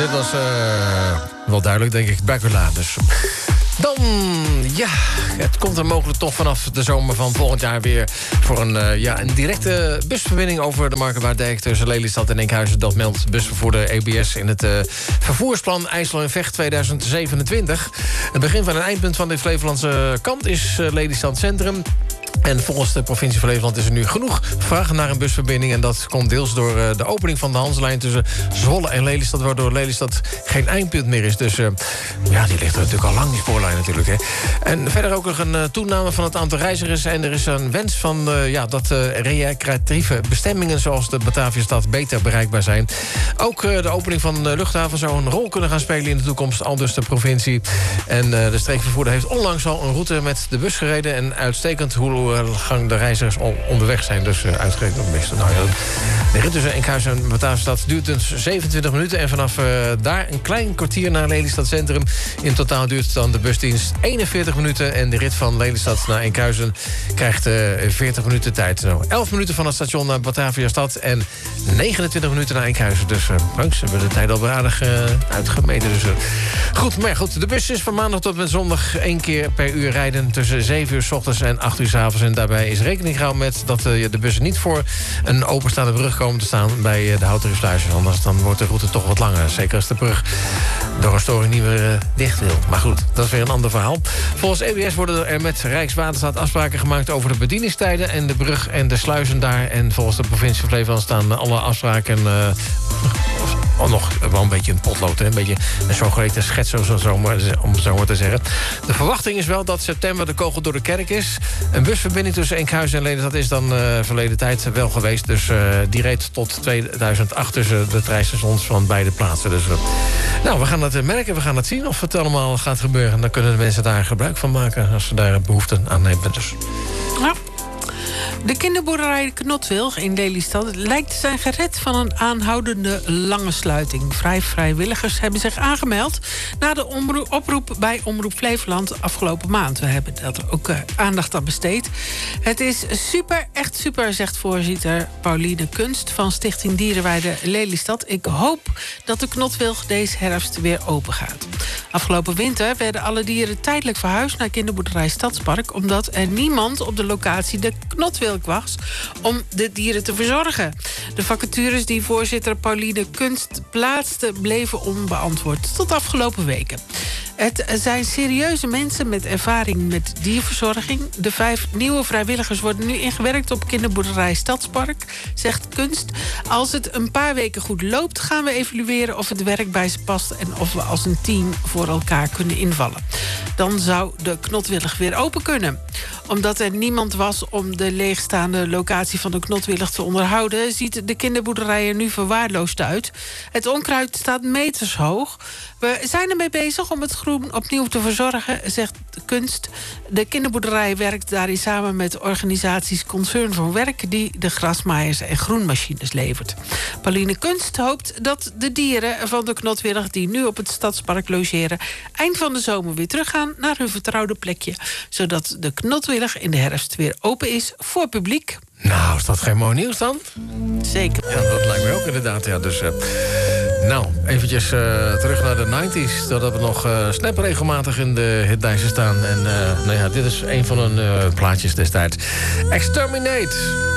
Dit was wel duidelijk, denk ik, Dracula. Dus dan, ja, het komt er mogelijk toch vanaf de zomer van volgend jaar weer voor een directe busverbinding over de Markenwaarddijk tussen Lelystad en Enkhuizen. Dat meldt busvervoerder EBS in het vervoersplan IJssel en Vecht 2027. Het begin van een eindpunt van de Flevolandse kant is Lelystad Centrum. En volgens de provincie Flevoland is er nu genoeg vraag naar een busverbinding. En dat komt deels door de opening van de Hanselijn tussen Zwolle en Lelystad, waardoor Lelystad geen eindpunt meer is. Dus ja, die ligt er natuurlijk al lang, die spoorlijn natuurlijk. Hè. En verder ook nog een toename van het aantal reizigers. En er is een wens van dat recreatieve bestemmingen zoals de Bataviastad beter bereikbaar zijn. Ook de opening van de luchthaven zou een rol kunnen gaan spelen in de toekomst, aldus de provincie. En de streekvervoerder heeft onlangs al een route met de bus gereden. En uitstekend hoe gang de reizigers al onderweg zijn. Dus uitgerekend op het meeste. Nou ja, de rit tussen Enkhuizen en Bataviastad duurt dus 27 minuten. En vanaf daar een klein kwartier naar Lelystad Centrum. In totaal duurt dan de busdienst 41 minuten. En de rit van Lelystad naar Enkhuizen krijgt 40 minuten tijd. Nou, 11 minuten van het station naar Bataviastad en 29 minuten naar Enkhuizen. Dus langs hebben we de tijd al aardig uitgemeten. Dus, goed, de bus is van maandag tot met zondag 1 keer per uur rijden tussen 7 uur 's ochtends en 8 uur 's avonds. En daarbij is rekening gehouden met dat de bussen niet voor een openstaande brug komen te staan bij de Houten Sluis. Anders dan wordt de route toch wat langer. Zeker als de brug door een storing niet meer dicht wil. Maar goed, dat is weer een ander verhaal. Volgens EBS worden er met Rijkswaterstaat afspraken gemaakt over de bedieningstijden en de brug en de sluizen daar. En volgens de provincie Flevoland staan alle afspraken nog wel een beetje een potlood, hè? Een beetje een zogeheten schets, om zo maar te zeggen. De verwachting is wel dat september de kogel door de kerk is. Een busverbinding tussen Enkhuizen en Lelystad is dan verleden tijd wel geweest. Dus die reed tot 2008 tussen de treinstations van beide plaatsen. Dus we gaan het merken, we gaan het zien of het allemaal gaat gebeuren. En dan kunnen de mensen daar gebruik van maken als ze daar behoefte aan hebben. Dus. Ja. De kinderboerderij Knotwilg in Lelystad lijkt te zijn gered van een aanhoudende lange sluiting. 5 vrijwilligers hebben zich aangemeld na de oproep bij Omroep Flevoland afgelopen maand. We hebben daar ook aandacht aan besteed. Het is super, echt super, zegt voorzitter Pauline Kunst van Stichting Dierenweide Lelystad. Ik hoop dat de Knotwilg deze herfst weer open gaat. Afgelopen winter werden alle dieren tijdelijk verhuisd naar kinderboerderij Stadspark, omdat er niemand op de locatie de Knotwilg was om de dieren te verzorgen. De vacatures die voorzitter Pauline Kunst plaatste bleven onbeantwoord tot afgelopen weken. Het zijn serieuze mensen met ervaring met dierverzorging. De 5 nieuwe vrijwilligers worden nu ingewerkt op kinderboerderij Stadspark, zegt Kunst. Als het een paar weken goed loopt, gaan we evalueren of het werk bij ze past en of we als een team voor elkaar kunnen invallen. Dan zou de Knotwillig weer open kunnen. Omdat er niemand was om de leegstaande locatie van de Knotwillig te onderhouden, ziet de kinderboerderij er nu verwaarloosd uit. Het onkruid staat meters hoog. We zijn ermee bezig om het groen opnieuw te verzorgen, zegt Kunst. De kinderboerderij werkt daarin samen met organisaties Concern voor Werk, die de grasmaaiers en groenmachines levert. Pauline Kunst hoopt dat de dieren van de Knotwillig die nu op het Stadspark logeren eind van de zomer weer teruggaan naar hun vertrouwde plekje, zodat de Knotwillig in de herfst weer open is voor publiek. Nou, is dat geen mooi nieuws dan? Zeker. Ja, dat lijkt me ook inderdaad. Ja, dus, eventjes terug naar de 90s. Dat we nog snap regelmatig in de hitlijsten staan. En dit is een van hun plaatjes destijds. Exterminate.